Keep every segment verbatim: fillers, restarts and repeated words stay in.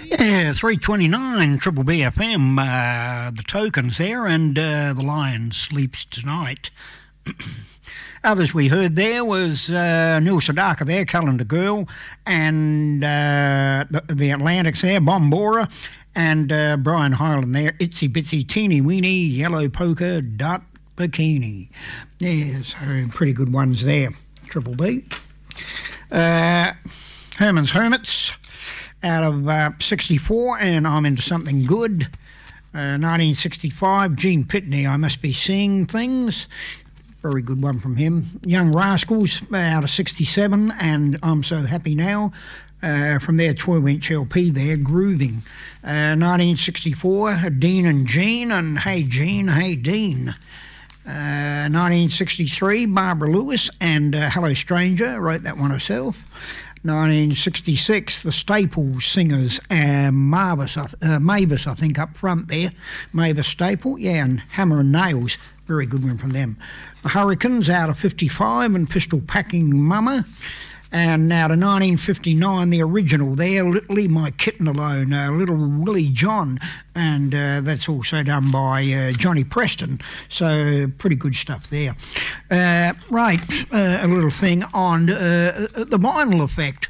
Yeah, three twenty-nine Triple B F M, uh, the Tokens there, and uh, the Lion Sleeps Tonight. Others we heard there was uh, Neil Sedaka there, Calendar Girl, and uh, the, the Atlantics there, Bombora, and uh, Brian Hyland there, Itsy Bitsy Teeny Weeny, Yellow Polka Dot Bikini. Yeah, so pretty good ones there, Triple B. Uh, Herman's Hermits out of uh, sixty-four, and I'm Into Something Good. Uh, nineteen sixty-five, Gene Pitney, I Must Be Seeing Things. Very good one from him. Young Rascals out of sixty-seven, and I'm So Happy Now. Uh, from their twelve-inch L P there, Grooving. Uh, nineteen sixty-four, Dean and Jean, and Hey Jean, Hey Dean. Uh, nineteen sixty-three, Barbara Lewis and uh, Hello Stranger, wrote that one herself. nineteen sixty-six, the Staples Singers, uh, Mavis, uh, Mavis, I think, up front there. Mavis Staple, yeah, and Hammer and Nails, very good one from them. The Hurricanes out of fifty-five, and Pistol Packing Mama. And now to nineteen fifty-nine, the original there, Leave My Kitten Alone, uh, Little Willie John, and uh, that's also done by uh, Johnny Preston, so pretty good stuff there. Uh, right, uh, a little thing on uh, the vinyl effect.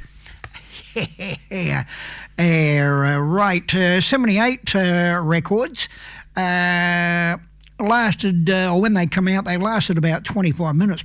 uh, right, uh, seventy-eight uh, records. Uh, lasted, uh, when they come out, they lasted about twenty-five minutes.